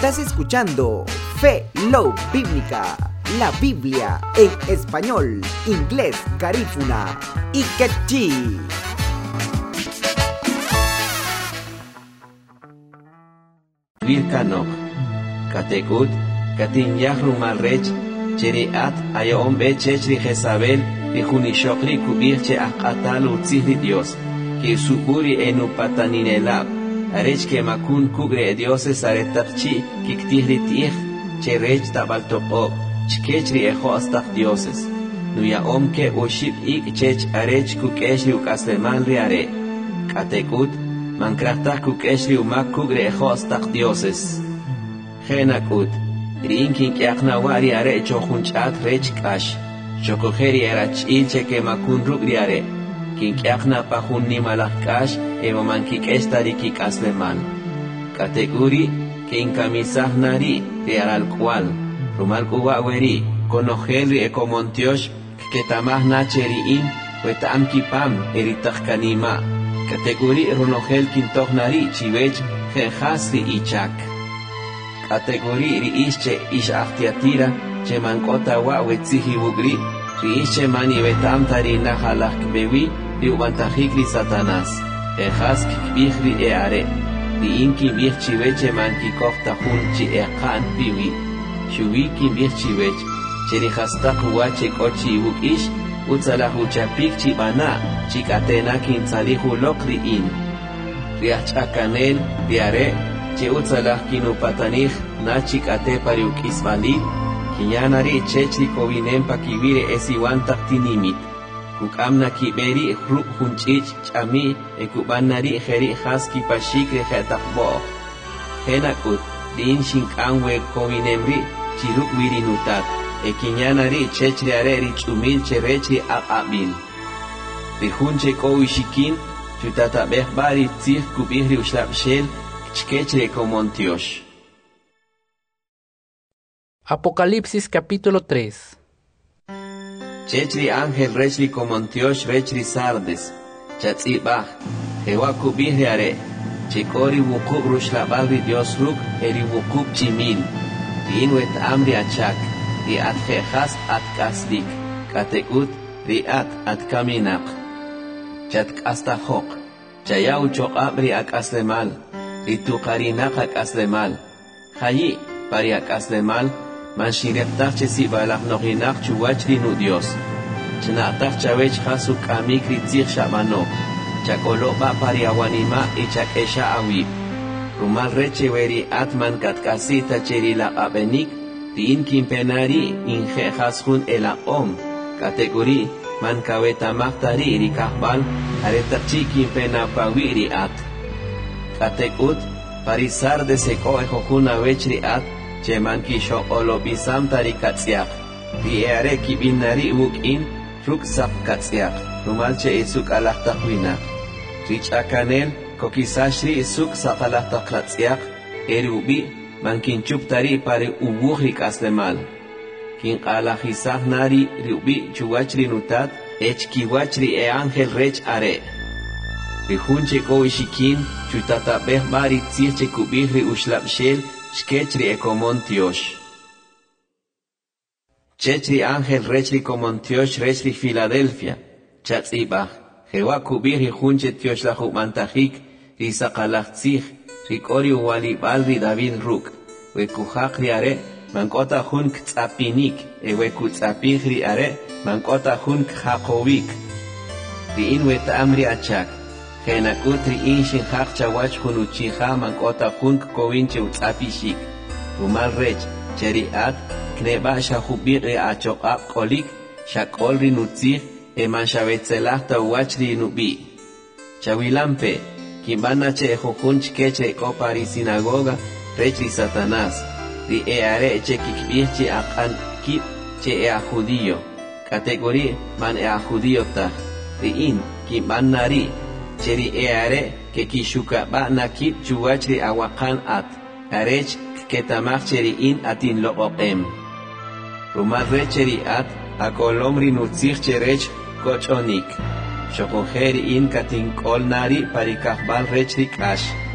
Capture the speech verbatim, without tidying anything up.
Estás escuchando Fe Love Bíblica, la Biblia en español, inglés, garífuna y quechí. Virkanok, Katekut, Katin Yahru Malrech, Cheriat, Ayom Bechechri Jezabel, Rijunishokri Kubirche Akatal Utzihri Dios, que suburi enu pataninelab, Arech que Makun Kugre Dioses Aretarchi, Kiktihri Tich, Cherech Tabaltopok, Chkechri Ejo Astach Dioses, Nuya Omke Uship Ik Chech Arech Kukeshri Ukasleman Riare, Katekut, Mankrachtak Kukeshri Umak Kugre Ejo Astach Dioses, Genakut, Rinkin Kiaknawari Are Chochunchat Rech Kash, Chokojeri Erach Ilche que Makun Rugriare, Kinkiakna Pahun Nimalakash, Evo Mankikestari Kikasleman, Kateguri, Kinkamisah Nari, Real Kual, Rumal Kuwaweri, Konojelri Ekomontiosh, Ketamah Nacheriin, Wetam Kipam, Eritachkanima, Kateguri Runogel Kintohnari, Chivech, Genjasri Ichak. Kategori riische ish achtiatira, che mankota wa wetzihi bugri, riische mani betam tarina halak bewi, riubantahikri satanas, ejas kikbihri eare, riinki birchi veche manki kofta hunchi ekan biwi, shubiki birchi vech, cherihastak wache kochi bukish, utsalahu chapik bana, chikatena kintzalihu lokri in, riachakanel, riare, che utsalah kinu patanich nachik ate pariuk ismali kinyanari chechri kovinem pakivire esiwan taktinimit kukamna kiberi hruk hunchich chami ekubanari kheri khaski pashik rehatakbo henakut din shinkanwe kovinemri chiruk virinutat ekinyanari chechri areri chumil cherechri aqabil rihunche kovishikin chutatabeh bari tzih kubihri ushlabshel Apocalipsis capítulo tres. Chechri ángel rechri comontiosh rechri sardes, chatzibah, jewa kubihre, chekori wukub rushlabalri dios ruk, eri wukub chimil, riinwet amri achak, riat jejas at kasdik, katekut, riat at kaminak, chatk astahok, chayau chok abri ak aslemal, Ritu karinakak aslemal, Hayi, pariak aslemal, Manshireptach chesi balak nohinak chuachri nu Dios. Chnatach chavech hasuk amikri tzich shamano, Chakoloba pariawanima y chakesha awib. Rumal reche veri atman katkasita cherila abenik, Tin kimpenari inje hasun ela om, Kategori, man kaweta mahtari rikahbal, Aretachi kimpena pawiri at. Katekut, parisar de seko ejokuna vechri at, cheman kisho olobisam tarikatsiak, riere kibinari ukin, ruksap katsiak, rumalche isuk alahtahuinak, rich akanel, kokisashri isuk sakalahtaklatsiak, erubi, mankinchuptari pare ubuhrik aslemal, kin alahizah nari riubi chuachri nutat, echkiwachri e angel rech are. Rihunche kovishikin, chutata beh bari tzirche kubihri ushlabshel, shkechri ekomontiosh. Chechri ángel rechri komontiosh rechri Filadelfia, chatzibah, jewa kubihri hunche tiosh la humantajik, risakalach tzich, rikori uwalibalri David ruk, wekuhakri are, mankota hun ktzapinik, e wekutzapihri are, mankota hun khakovik. Riin weta amri achak, Genakutri inshin hakcha wach hunuchiha mankota hunk kovinche utzapishik. Rumal rech, cheriat, knebasha hubiri achokap kolik, shakolri nutzih, eman shavetzelahta wachri nubi. Chawilampe, kimbana che ejojunch keche kopari sinagoga, rechri Satanás, ri eare che kikbirchi akan kip che ea judío. Kategori man ea judío tach, ri in, kimbannari, Cheri eare que kishuka ba nakip chuachri awakan at arech ketamach cheri in atin lo opem. Rumadre cheri at akolomri nutzich cherech kochonik. Shokojeri in katin kol nari parikahbal rechri kash.